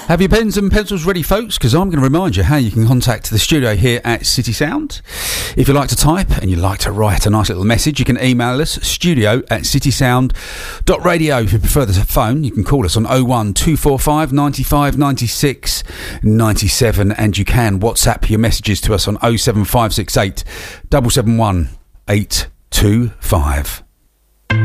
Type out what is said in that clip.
Have your pens and pencils ready, folks? Because I'm going to remind you how you can contact the studio here at City Sound. If you like to type and you like to write a nice little message, you can email us, studio@citysound.radio. If you prefer the phone, you can call us on 01245 95 96 97, and you can WhatsApp your messages to us on 07568 771 825.